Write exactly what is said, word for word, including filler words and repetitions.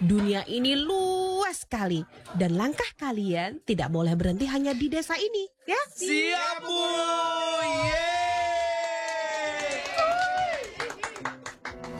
Dunia ini luas sekali dan langkah kalian tidak boleh berhenti hanya di desa ini, ya? Siap, Bu!